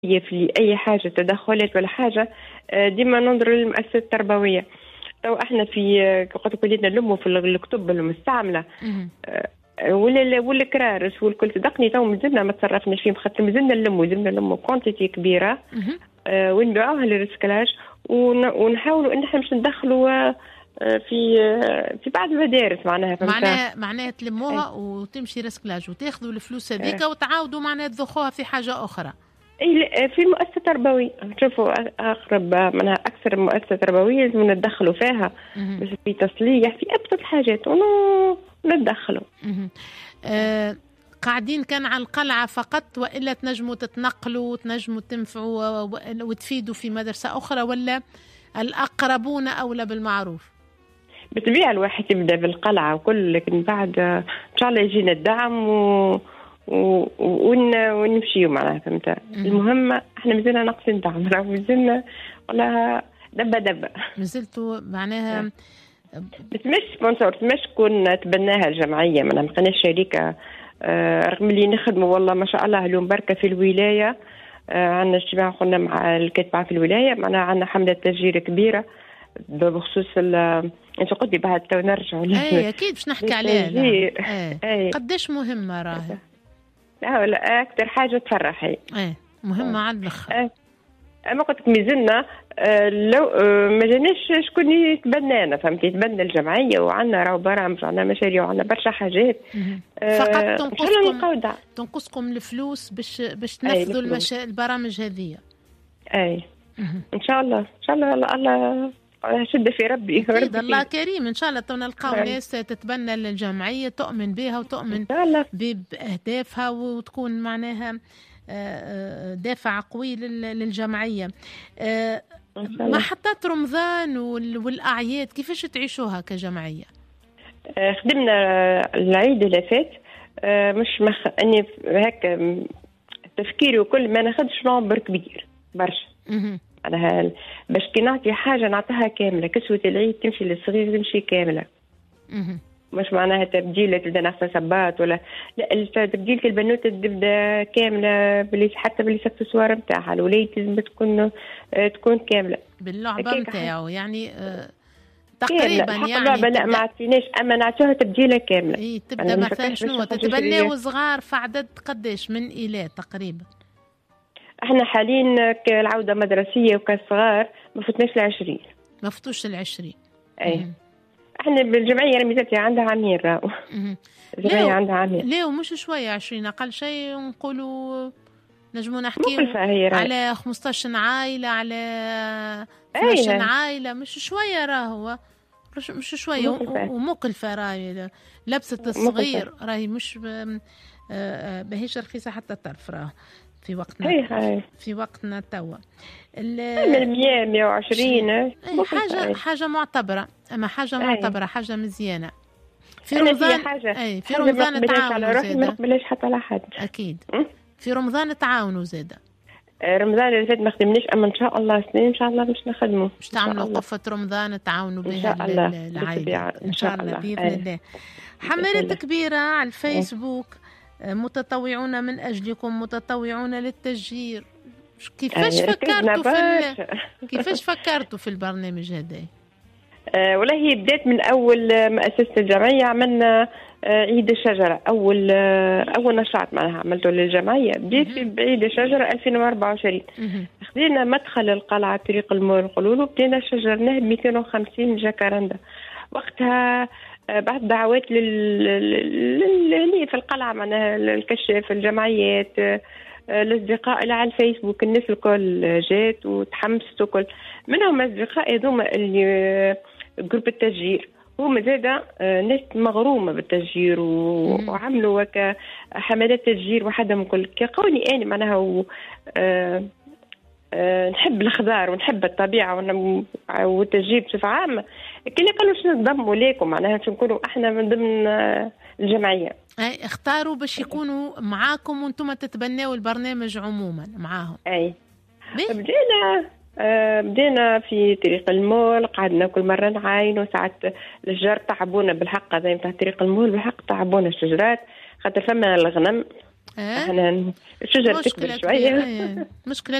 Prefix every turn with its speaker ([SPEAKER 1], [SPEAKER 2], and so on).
[SPEAKER 1] في أي حاجة تدخلات ولا حاجة ديما ننظر للمؤسسات التربوية. تو احنا في وقت كلنا نلموا في الكتب المستعملة ولا كرارس والكل صدقني تو مازلنا ما تصرفناش فيهم، خاطر مازلنا نلموا كونتيتي كبيرة ونبيعوها للريسكلاج ونحاولوا ان احنا مش ندخلوا في بعض المدارس
[SPEAKER 2] معناها تلموها وتمشي ريسكلاج وتاخذوا الفلوس هذيك وتعاودوا معناها تضخوها في حاجة أخرى.
[SPEAKER 1] في مؤسسة تربوية شوفوا أقرب منها أكثر مؤسسة تربوية لازم ندخلوا فيها بس في تصليح في أبسط الحاجات وندخلوا.
[SPEAKER 2] قاعدين كان على القلعة فقط وإلا تنجموا تتنقلوا وتنجموا تنفعوا وتفيدوا في مدرسة أخرى، ولا الأقربون أولى بالمعروف؟
[SPEAKER 1] بالطبيعة الواحد يبدأ بالقلعة وكل، لكن بعد إن شاء الله يجينا الدعم ونمشيوا معناها فهمت. المهم احنا مازلنا ناقصين دعم، مازلنا والله دبة
[SPEAKER 2] مازلتوا معناها
[SPEAKER 1] بس مش سبونسور، مش كون تبناها الجمعية، ما كناش شركة رغم اللي نخدموا والله ما شاء الله اليوم بركة في الولاية. عندنا اجتماع قلنا مع الكاتبة في الولاية، معناها عندنا حملة تشجير كبيرة بخصوص انت قلتي بعد تو نرجع
[SPEAKER 2] اي اكيد باش نحكي عليها. قداش مهمة راهي؟
[SPEAKER 1] لا اكثر حاجة تفرح هي
[SPEAKER 2] مهمة على الاخر.
[SPEAKER 1] اما قلت لك مازلنا لو ما جاناش شكون يتبنانا فهمتي، يتبنى الجمعيه وعندنا راهو برامج وعندنا مشاريع وعندنا برشا حاجات.
[SPEAKER 2] فقط تنقصكم الفلوس باش تنفذوا البرامج هذه.
[SPEAKER 1] ان شاء الله الله شد في ربي
[SPEAKER 2] الله كريم. ان شاء الله نلقاو ناس تتبنى الجمعيه تؤمن بها وتؤمن باهدافها وتكون معناها دافع قوي للجمعية. محطات رمضان والأعياد كيفاش تعيشوها كجمعية؟
[SPEAKER 1] خدمنا العيد اللي فات مش أني هكا تفكيري وكل ما ناخدش معبر كبير برشا على باش كي نعطي حاجة نعطيها كاملة. كسوة العيد تمشي للصغير تمشي كاملة، مش معناها تبديلة تبدا ناقصة صباط ولا لا، تبديلة البنوتة تبدا كاملة حتى بالإكسسوار نتاعها. الوليد لازم تكون كاملة
[SPEAKER 2] باللعبة نتاعو يعني تقريبا يعني
[SPEAKER 1] اللعبة لا ما عطيناش اما نعطيها تبديلة كاملة.
[SPEAKER 2] تبدا مثلا شنو تتبناو صغار في عدد قداش من إلى تقريبا؟
[SPEAKER 1] احنا حاليا كالعودة مدرسية وكالصغار ما فتناش ل20.
[SPEAKER 2] ما فتوش ل20.
[SPEAKER 1] احنا بالجمعيه رميزتي عندها عامين راهو. الجمعيه عندها عامين.
[SPEAKER 2] ليه مش شويه 20 اقل شيء نقولوا نجموا نحكيوا على 15 عائله على 12 عائله، مش شويه راهو مش شويه ومكلفه راهي لبسه الصغير راهي مش ماهيش رخيصه حتى الطرف راهو في وقتنا توا.
[SPEAKER 1] 120
[SPEAKER 2] حاجة معتبرة، أما حاجة معتبرة حاجة مزيانة. في رمضان في رمضان تعاونوا زادة.
[SPEAKER 1] ما نقبلش حتى على حد
[SPEAKER 2] أكيد. في رمضان تعاونوا زادة.
[SPEAKER 1] رمضان اللي فات ما خدمناش، أما إن شاء الله سنين إن شاء الله مش نخدمه.
[SPEAKER 2] مش تعملوا قفة رمضان تعاونوا بها العائلة إن شاء الله بإذن الله. حملات كبيرة على الفيسبوك متطوعون من أجلكم، متطوعون للتشجير. كيفاش فكرتوا في البرنامج هذا؟
[SPEAKER 1] والله هي بدات من أول مؤسسة الجمعية. عملنا عيد الشجرة أول نشاط معناها عملته للجمعية. بديت في عيد الشجرة 2024. خدينا مدخل القلعة طريق المول القلول وبدينا شجرناه 250 جاكارندا. وقتها بعد دعوات اللي في القلعة معناها الكشاف الجمعيات الأصدقاء اللي على الفيسبوك الناس الكل جات وتحمست وكل منهم أصدقاء هذوما اللي جروب التشجير هما زادا ناس مغرومة بالتشجير وعملوا حملات تشجير وحدهم كل كقولي أنا معناها نحب الخضار ونحب الطبيعة والتشجير بصفة عامة. كنا قالوا شنو نضموا ليكم معناها نكونوا احنا من ضمن الجمعية.
[SPEAKER 2] اختاروا باش يكونوا معاكم وانتم تتبناوا البرنامج عموما معاهم.
[SPEAKER 1] بدينا في طريق المول، قعدنا كل مرة نعاينوا ساعات الشجار تعبونا بالحق. هذا نتاع طريق المول بالحق تعبونا الشجرات خاطر فما الغنم احنا الشجرة تكبر شوية.
[SPEAKER 2] مشكلة